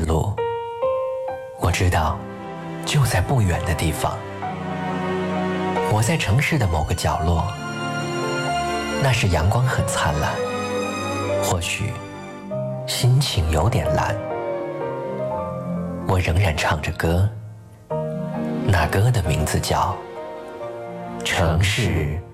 的路，我知道就在不远的地方。我在城市的某个角落，那时阳光很灿烂，或许心情有点蓝。我仍然唱着歌，那歌的名字叫《城市